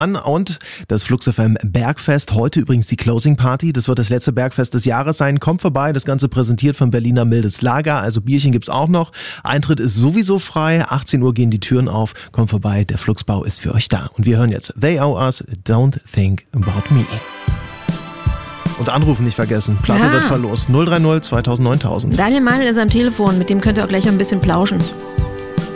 Und das Flux FM Bergfest, heute übrigens die Closing Party, das wird das letzte Bergfest des Jahres sein. Kommt vorbei, das Ganze präsentiert von Berliner Mildes Lager, also Bierchen gibt's auch noch. Eintritt ist sowieso frei, 18 Uhr gehen die Türen auf, kommt vorbei, der Fluxbau ist für euch da. Und wir hören jetzt They Owe Us, Don't Think About Me. Und anrufen nicht vergessen, Platte wird verlost, 030 2000 9000. Daniel Meinl ist am Telefon, mit dem könnt ihr auch gleich ein bisschen plauschen.